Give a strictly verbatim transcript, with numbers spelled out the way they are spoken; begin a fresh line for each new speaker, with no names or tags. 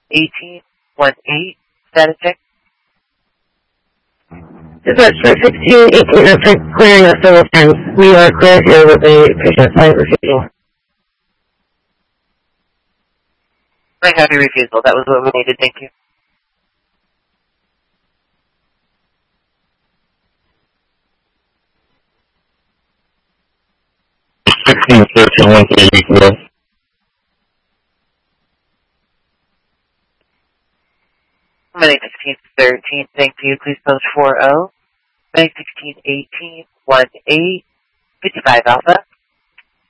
eighteen eighteen, status check.
Dispatch for sixteen eighteen, after clearing us several times, we are clear here with a patient site refusal.
Right, happy refusal. That was what we needed. Thank you.
sixteen thirteen, one thirty-four.
Monday sixteen thirteen, thank you. Please post four oh. Monday sixteen eighteen, one eight, fifty-five Alpha.